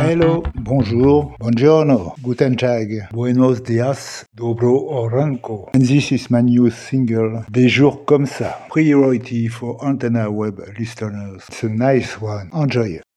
Hello, bonjour, buongiorno, guten Tag, buenos dias, dobro oranko. And this is my new single, Des jours comme ça. Priority for Antenna Web listeners. It's a nice one. Enjoy.